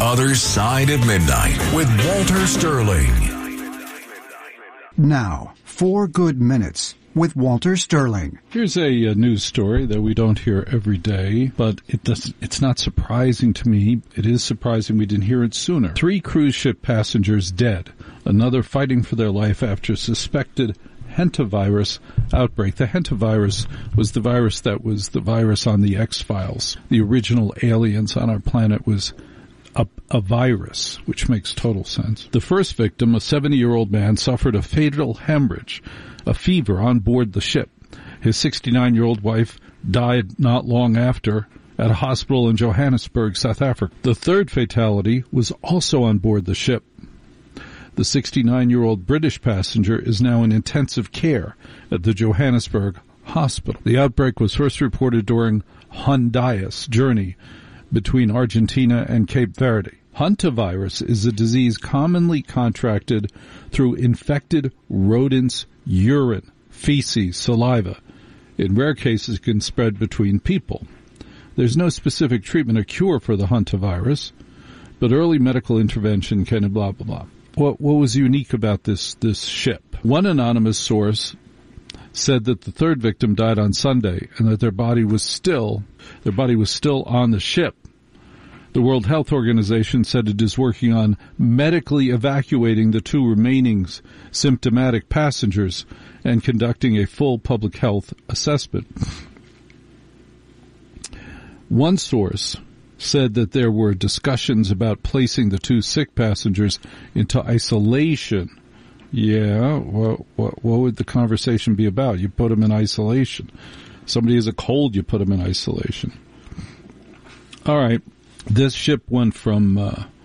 Other Side of Midnight with Walter Sterling. Now, 4 Good Minutes with Walter Sterling. Here's a news story that we don't hear every day, but it's not surprising to me. It is surprising we didn't hear it sooner. 3 cruise ship passengers dead. Another fighting for their life after suspected hantavirus outbreak. The hantavirus was the virus that was the virus on the X-Files. The original aliens on our planet was a virus, which makes total sense. The first victim, a 70-year-old man, suffered a fatal hemorrhage, a fever on board the ship. His 69-year-old wife died not long after at a hospital in Johannesburg, South Africa. The third fatality was also on board the ship. The 69-year-old British passenger is now in intensive care at the Johannesburg hospital. The outbreak was first reported during Hondias' journey between Argentina and Cape Verde. Hantavirus is a disease commonly contracted through infected rodents' urine, feces, saliva. In rare cases, it can spread between people. There's no specific treatment or cure for the hantavirus, but early medical intervention can blah, blah, blah. What was unique about this ship? One anonymous source said that the third victim died on Sunday and that their body was still on the ship. The World Health Organization said it is working on medically evacuating the 2 remaining symptomatic passengers and conducting a full public health assessment. One source said that there were discussions about placing the 2 sick passengers into isolation. Yeah, what would the conversation be about? You put them in isolation. Somebody has a cold, you put them in isolation. All right. This ship went from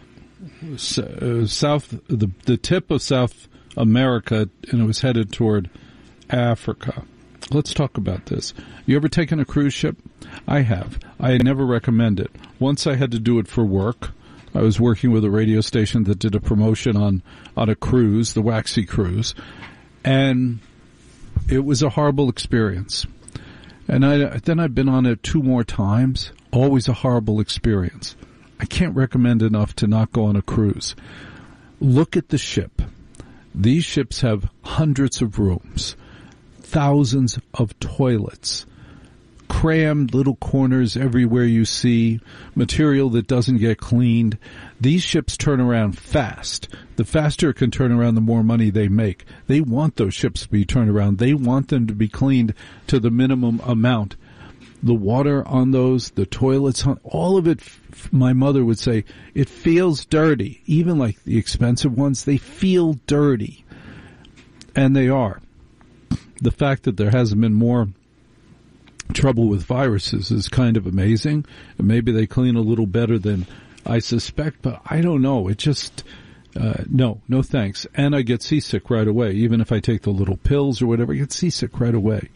the tip of South America, and it was headed toward Africa. Let's talk about this. You ever taken a cruise ship? I have. I never recommend it. Once I had to do it for work. I was working with a radio station that did a promotion on a cruise, the Waxy Cruise, and it was a horrible experience. And then I've been on it 2 more times. Always a horrible experience. I can't recommend enough to not go on a cruise. Look at the ship. These ships have hundreds of rooms, thousands of toilets, crammed little corners everywhere you see, material that doesn't get cleaned. These ships turn around fast. The faster it can turn around, the more money they make. They want those ships to be turned around. They want them to be cleaned to the minimum amount. The water on those, the toilets, all of it, my mother would say, it feels dirty. Even like the expensive ones, they feel dirty. And they are. The fact that there hasn't been more trouble with viruses is kind of amazing. And maybe they clean a little better than I suspect, but I don't know. It just, no thanks. And I get seasick right away. Even if I take the little pills or whatever, I get seasick right away.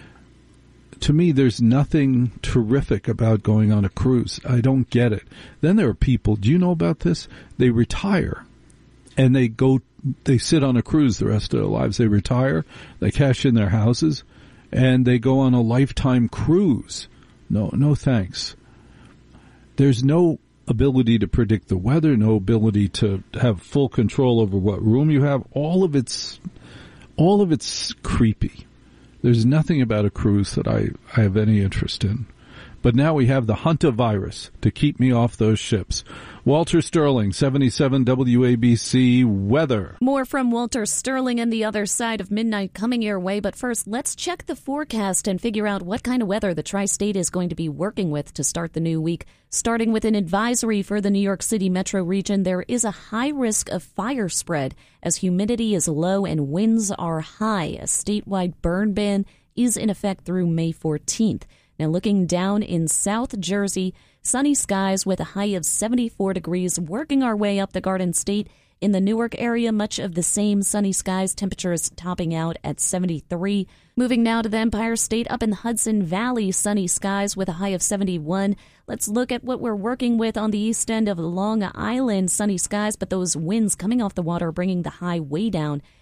To me, there's nothing terrific about going on a cruise. I don't get it. Then there are people, do you know about this? They retire and they sit on a cruise the rest of their lives. They retire, they cash in their houses, and they go on a lifetime cruise. No thanks. There's no ability to predict the weather, no ability to have full control over what room you have. All of it's creepy. There's nothing about a cruise that I have any interest in. But now we have the hantavirus to keep me off those ships. Walter Sterling, 77 WABC Weather. More from Walter Sterling and the Other Side of Midnight coming your way. But first, let's check the forecast and figure out what kind of weather the Tri-State is going to be working with to start the new week. Starting with an advisory for the New York City metro region, there is a high risk of fire spread as humidity is low and winds are high. A statewide burn ban is in effect through May 14th. Now, looking down in South Jersey, sunny skies with a high of 74 degrees, working our way up the Garden State. In the Newark area, much of the same sunny skies, temperatures topping out at 73. Moving now to the Empire State, up in the Hudson Valley, sunny skies with a high of 71. Let's look at what we're working with on the east end of Long Island, sunny skies, but those winds coming off the water bringing the high way down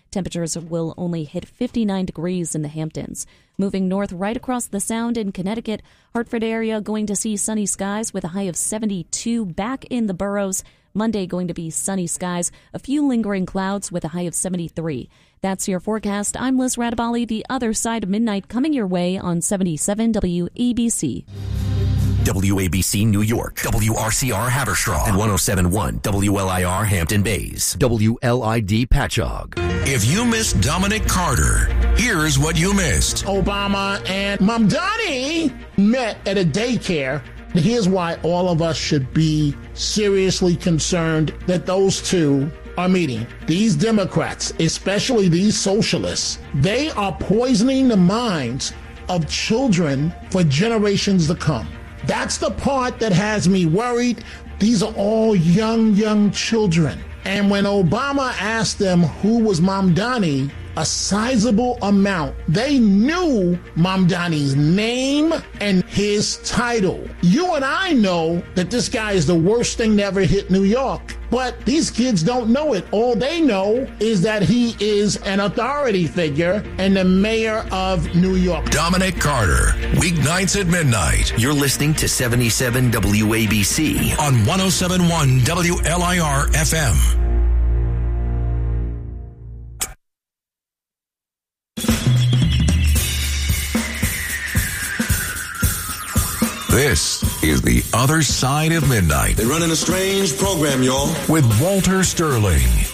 Temperatures will only hit 59 degrees in the Hamptons. Moving north right across the Sound in Connecticut, Hartford area going to see sunny skies with a high of 72. Back in the boroughs, Monday going to be sunny skies, a few lingering clouds with a high of 73. That's your forecast. I'm Liz Radabali, the other side of midnight, coming your way on 77 WABC. WABC New York, WRCR Haverstraw, and 107.1 WLIR Hampton Bays, WLID Patchogue. If you missed Dominic Carter, here's what you missed. Obama and Mamdani met at a daycare. Here's why all of us should be seriously concerned that those two are meeting. These Democrats, especially these socialists, they are poisoning the minds of children for generations to come. That's the part that has me worried. These are all young children. And when Obama asked them who was Mamdani, a sizable amount, they knew Mamdani's name and his title. You and I know that this guy is the worst thing to ever hit New York. But these kids don't know it. All they know is that he is an authority figure and the mayor of New York. Dominic Carter, weeknights at midnight. You're listening to 77 WABC on 107.1 WLIR FM. This is The Other Side of Midnight. They're running a strange program, y'all. With Walter Sterling.